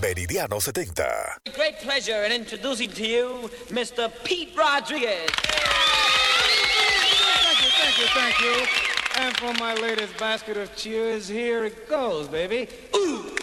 Meridiano 70. Great pleasure in introducing to you Mr. Pete Rodriguez. Thank you. And for my latest basket of cheers, here it goes, baby. Ooh.